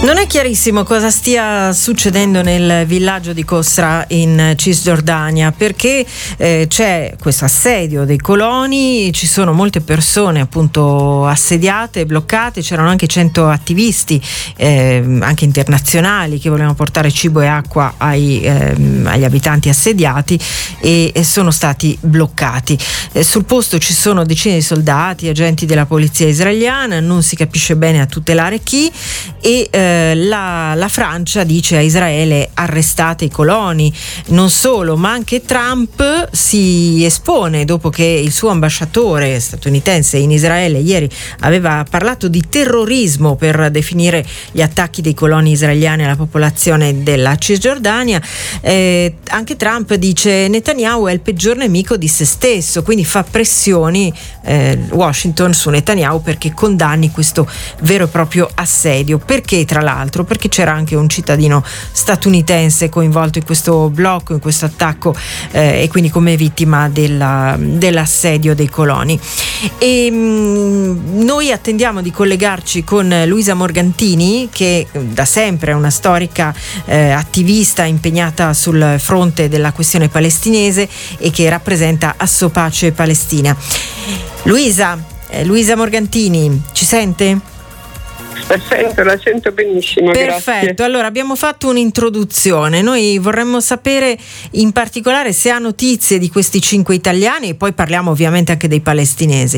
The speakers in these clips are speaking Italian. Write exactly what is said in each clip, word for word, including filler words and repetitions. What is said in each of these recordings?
Non è chiarissimo cosa stia succedendo nel villaggio di Qusra in Cisgiordania, perché eh, c'è questo assedio dei coloni, ci sono molte persone appunto assediate, bloccate, c'erano anche cento attivisti eh, anche internazionali che volevano portare cibo e acqua ai, eh, agli abitanti assediati e, e sono stati bloccati. Eh, sul posto ci sono decine di soldati, agenti della polizia israeliana, non si capisce bene a tutelare chi, e eh, La, la Francia dice a Israele: arrestate i coloni. Non solo, ma anche Trump si espone dopo che il suo ambasciatore statunitense in Israele ieri aveva parlato di terrorismo per definire gli attacchi dei coloni israeliani alla popolazione della Cisgiordania. Eh, anche Trump dice: Netanyahu è il peggior nemico di se stesso, quindi fa pressioni eh, Washington su Netanyahu perché condanni questo vero e proprio assedio. Perché, tra l'altro, perché c'era anche un cittadino statunitense coinvolto in questo blocco, in questo attacco eh, e quindi come vittima della, dell'assedio dei coloni. E mh, noi attendiamo di collegarci con Luisa Morgantini, che da sempre è una storica eh, attivista impegnata sul fronte della questione palestinese e che rappresenta Assopace Palestina. Luisa, eh, Luisa Morgantini, ci sente? Perfetto, la sento benissimo. Perfetto, grazie. Allora abbiamo fatto un'introduzione, noi vorremmo sapere in particolare se ha notizie di questi cinque italiani e poi parliamo ovviamente anche dei palestinesi.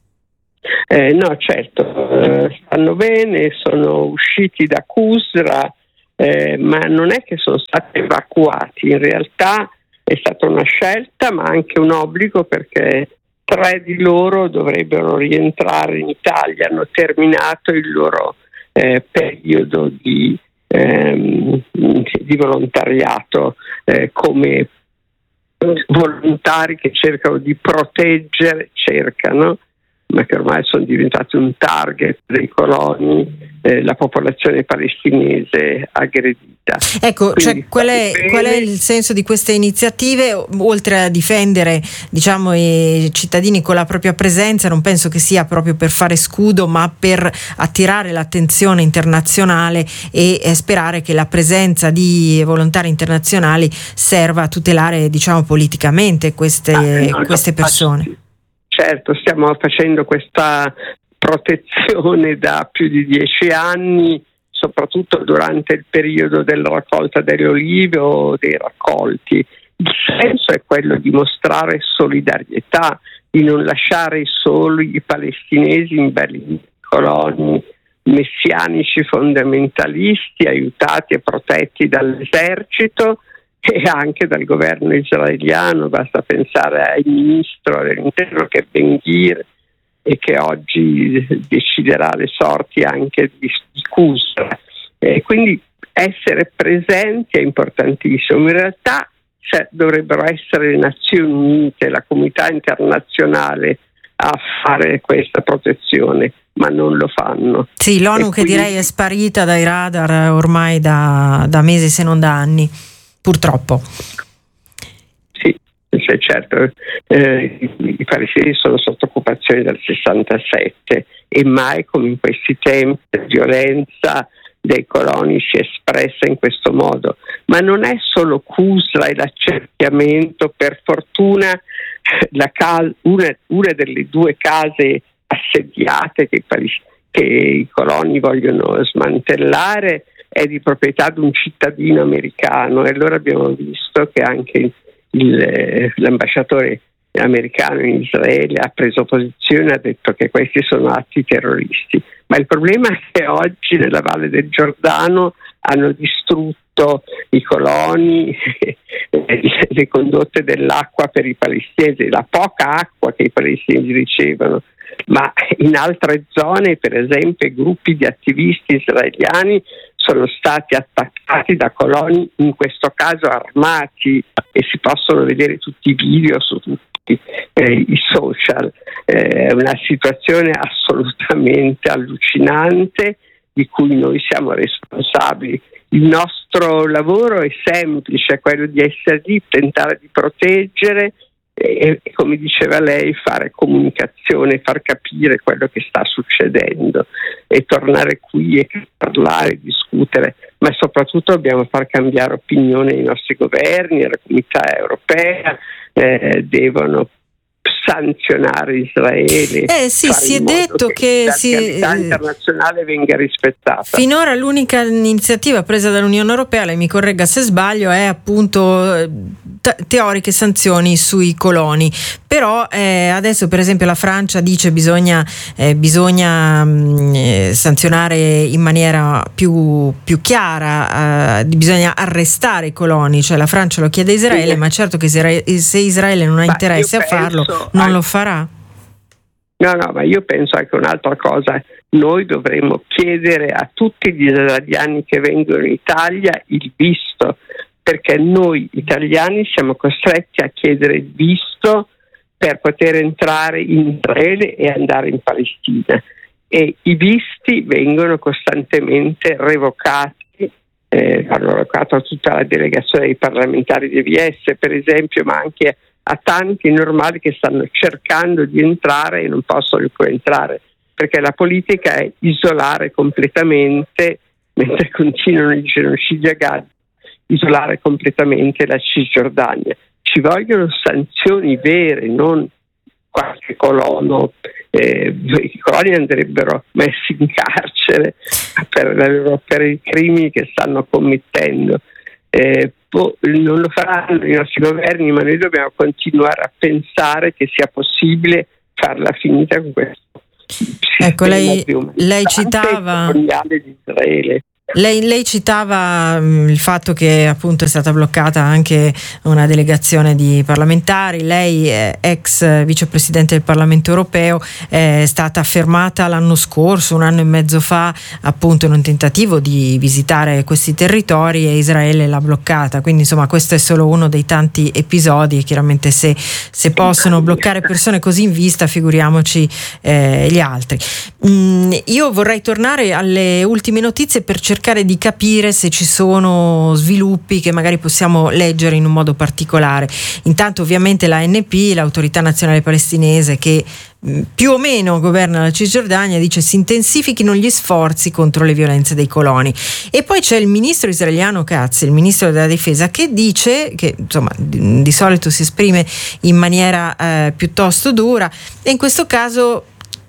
Eh, no, certo, eh, stanno bene, sono usciti da Qusra, eh, ma non è che sono stati evacuati, in realtà è stata una scelta ma anche un obbligo, perché tre di loro dovrebbero rientrare in Italia, hanno terminato il loro eh, periodo di, ehm, di volontariato eh, come volontari che cercano di proteggere, cercano, ma che ormai sono diventati un target dei coloni, eh, la popolazione palestinese aggredita. Ecco, cioè, qual, è, qual è il senso di queste iniziative? Oltre a difendere, diciamo, i cittadini con la propria presenza, non penso che sia proprio per fare scudo, ma per attirare l'attenzione internazionale e eh, sperare che la presenza di volontari internazionali serva a tutelare, diciamo, politicamente queste, ah, no, queste persone. No, certo, stiamo facendo questa protezione da più di dieci anni, soprattutto durante il periodo della raccolta delle olive o dei raccolti. Il senso è quello di mostrare solidarietà, di non lasciare solo i palestinesi in belli coloni messianici fondamentalisti, aiutati e protetti dall'esercito e anche dal governo israeliano. Basta pensare al ministro dell'interno che è Ben-Gvir e che oggi deciderà le sorti anche di, di Qusra. Eh, quindi essere presenti è importantissimo. In realtà cioè, dovrebbero essere le Nazioni Unite, la comunità internazionale a fare questa protezione, ma non lo fanno. Sì, l'ONU e che quindi... direi è sparita dai radar ormai da, da mesi se non da anni, purtroppo. Sì, sì, certo, eh, i, i palestinesi sono sotto occupazione dal sessantasette e mai come in questi tempi la violenza dei coloni si è espressa in questo modo. Ma non è solo Qusra e l'accerchiamento, per fortuna la casa, una, una delle due case assediate che i, palis- che i coloni vogliono smantellare è di proprietà di un cittadino americano, e allora abbiamo visto che anche il, l'ambasciatore americano in Israele ha preso posizione, ha detto che questi sono atti terroristi. Ma il problema è che oggi nella Valle del Giordano hanno distrutto i coloni, le condotte dell'acqua per i palestinesi, la poca acqua che i palestinesi ricevono. Ma in altre zone, per esempio, gruppi di attivisti israeliani sono stati attaccati da coloni, in questo caso armati, e si possono vedere tutti i video su tutti eh, i social. Eh, è una situazione assolutamente allucinante di cui noi siamo responsabili. Il nostro lavoro è semplice, è quello di essere lì, tentare di proteggere e, come diceva lei, fare comunicazione, far capire quello che sta succedendo e tornare qui e parlare, discutere discutere, ma soprattutto dobbiamo far cambiare opinione ai nostri governi, alla comunità europea, eh, devono sanzionare Israele. Eh sì, si è detto che, che si, la legalità internazionale venga rispettata. Finora l'unica iniziativa presa dall'Unione Europea, lei mi corregga se sbaglio, è appunto t- teoriche sanzioni sui coloni. Però eh, adesso per esempio la Francia dice bisogna eh, bisogna mh, sanzionare in maniera più, più chiara, eh, bisogna arrestare i coloni, cioè la Francia lo chiede a Israele, sì. Ma certo che se, se Israele non ha ma interesse a farlo non anche, lo farà. No, no, ma io penso anche un'altra cosa, noi dovremmo chiedere a tutti gli israeliani che vengono in Italia il visto, perché noi italiani siamo costretti a chiedere il visto per poter entrare in Israele e andare in Palestina, e i visti vengono costantemente revocati, eh, hanno revocato a tutta la delegazione dei parlamentari di V S per esempio, ma anche a tanti normali che stanno cercando di entrare e non possono più entrare, perché la politica è isolare completamente, mentre continuano i genocidi a Gaza, isolare completamente la Cisgiordania. Ci vogliono sanzioni vere, non qualche colono. Eh, I coloni andrebbero messi in carcere per, loro, per i crimini che stanno commettendo. Eh, boh, non lo faranno i nostri governi, ma noi dobbiamo continuare a pensare che sia possibile farla finita con questo. Ecco, lei, lei citava di Israele. Lei, lei citava mh, il fatto che appunto è stata bloccata anche una delegazione di parlamentari. Lei, eh, ex vicepresidente del Parlamento europeo, è stata fermata l'anno scorso, un anno e mezzo fa, appunto in un tentativo di visitare questi territori, e Israele l'ha bloccata. Quindi insomma questo è solo uno dei tanti episodi, e chiaramente se, se possono bloccare persone così in vista, figuriamoci eh, gli altri. Mm, io vorrei tornare alle ultime notizie per cercare cercare di capire se ci sono sviluppi che magari possiamo leggere in un modo particolare. Intanto ovviamente l'A N P, l'Autorità Nazionale Palestinese, che mh, più o meno governa la Cisgiordania, dice si intensifichino gli sforzi contro le violenze dei coloni. E poi c'è il ministro israeliano Katz, il ministro della difesa, che dice, che insomma di, di solito si esprime in maniera eh, piuttosto dura, e in questo caso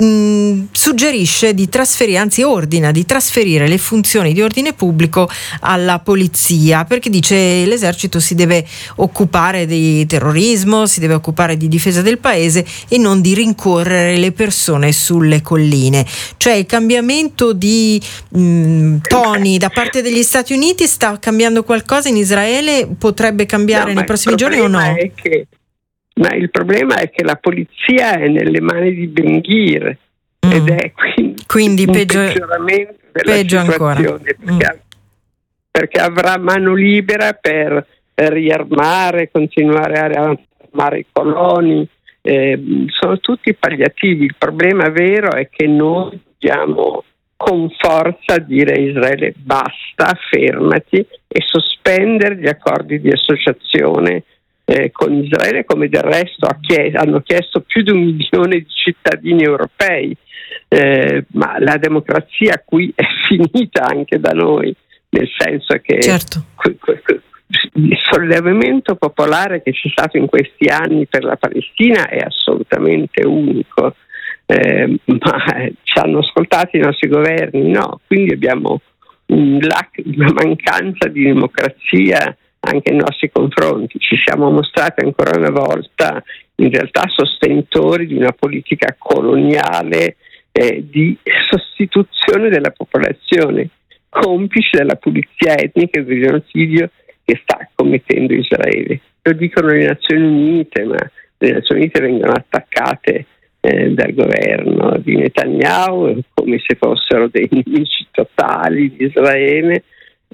Mh, suggerisce di trasferire, anzi ordina di trasferire le funzioni di ordine pubblico alla polizia, perché dice l'esercito si deve occupare di terrorismo, si deve occupare di difesa del paese e non di rincorrere le persone sulle colline. Cioè il cambiamento di mh, toni da parte degli Stati Uniti sta cambiando qualcosa in Israele? Potrebbe cambiare no, nei prossimi giorni o no? È che Ma il problema è che la polizia è nelle mani di Ben-Gvir mm. ed è quindi, quindi un peggio, peggioramento della peggio situazione ancora. Perché, mm. perché avrà mano libera per riarmare, continuare a riarmare i coloni, eh, sono tutti palliativi. Il problema vero è che noi dobbiamo con forza dire a Israele basta, fermati, e sospendere gli accordi di associazione Eh, con Israele, come del resto ha chies- hanno chiesto più di un milione di cittadini europei, eh, ma la democrazia qui è finita anche da noi, nel senso che certo. que- que- que- il sollevamento popolare che c'è stato in questi anni per la Palestina è assolutamente unico, eh, ma ci hanno ascoltato i nostri governi? No, quindi abbiamo un lac- una mancanza di democrazia anche nei nostri confronti. Ci siamo mostrati ancora una volta in realtà sostenitori di una politica coloniale eh, di sostituzione della popolazione, complice della pulizia etnica e del genocidio che sta commettendo Israele. Lo dicono le Nazioni Unite, ma le Nazioni Unite vengono attaccate eh, dal governo di Netanyahu come se fossero dei nemici totali di Israele.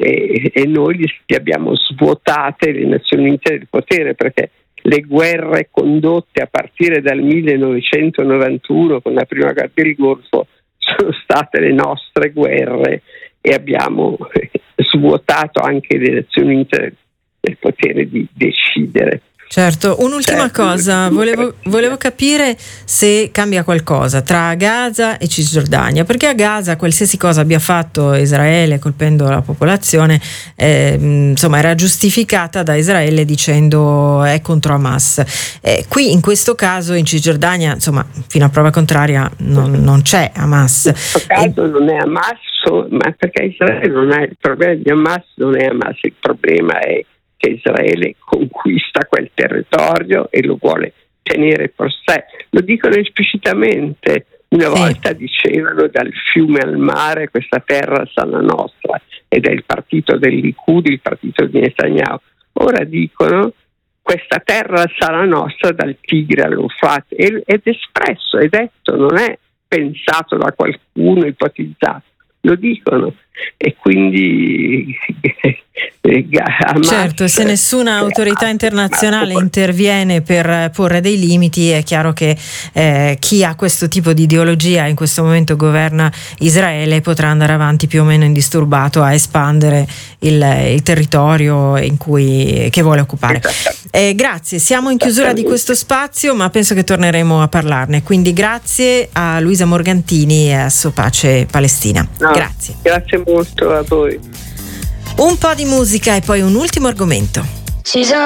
E, e noi gli abbiamo svuotate le Nazioni Unite del potere, perché le guerre condotte a partire dal millenovecentonovantuno con la prima guerra del Golfo sono state le nostre guerre, e abbiamo svuotato anche le Nazioni Unite del potere di decidere. Certo, un'ultima certo. cosa, volevo, volevo capire se cambia qualcosa tra Gaza e Cisgiordania, perché a Gaza qualsiasi cosa abbia fatto Israele colpendo la popolazione, eh, insomma, era giustificata da Israele dicendo è contro Hamas. Eh, qui in questo caso in Cisgiordania, insomma, fino a prova contraria non, non c'è Hamas. In questo caso e... non è Hamas, ma perché Israele non è il problema di Hamas, non è Hamas, il problema è che Israele conquista quel territorio e lo vuole tenere per sé. Lo dicono esplicitamente. Una sì. volta dicevano dal fiume al mare questa terra sarà nostra, ed è il partito del Likud, il partito di Netanyahu. Ora dicono questa terra sarà nostra dal Tigre all'Eufrate, ed è espresso, è detto, non è pensato da qualcuno, ipotizzato. Lo dicono, e quindi Hamas, certo, se nessuna autorità internazionale interviene per porre dei limiti, è chiaro che eh, chi ha questo tipo di ideologia in questo momento governa Israele potrà andare avanti più o meno indisturbato a espandere il, il territorio in cui, che vuole occupare. Eh, grazie, siamo in chiusura di questo spazio, ma penso che torneremo a parlarne, quindi grazie a Luisa Morgantini e a Sopace Palestina. No, grazie. Grazie molto a voi. Un po' di musica e poi un ultimo argomento. She's a